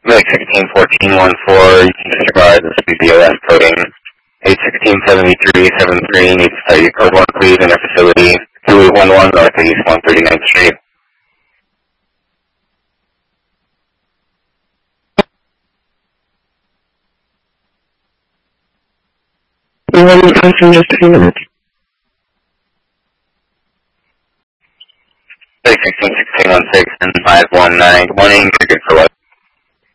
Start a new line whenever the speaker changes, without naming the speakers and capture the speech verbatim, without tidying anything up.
Like sixteen fourteen one four, you can disregard the C B O S coding. eight sixteen seventy-three seventy-three needs to study code one, please, in their facility. two eight one one, Northeast one thirty-ninth Street.
We will be back in just a few minutes.
six sixteen sixteen one six and five one nine. Good morning, you're good for what?